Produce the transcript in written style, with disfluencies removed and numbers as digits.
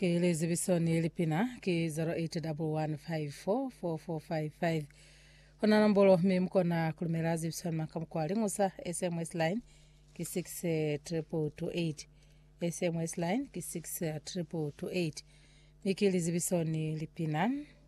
ke lezi bisoni lipina ki 0811544455 ona nambolo mkona kulumelazi bisoni makamkwali ngusa SMS line ki 62228 SMS line ki 62228 mikili zibisoni lipina